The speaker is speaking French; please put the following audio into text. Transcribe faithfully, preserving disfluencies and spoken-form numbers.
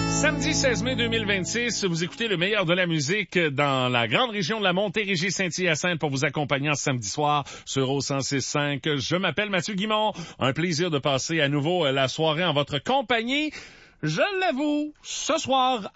Samedi seize mai deux mille vingt-six, vous écoutez le meilleur de la musique dans la grande région de la Montérégie-Saint-Hyacinthe pour vous accompagner en samedi soir sur O cent six cinq. Je m'appelle Mathieu Guimond. Un plaisir de passer à nouveau la soirée en votre compagnie. Je l'avoue, ce soir,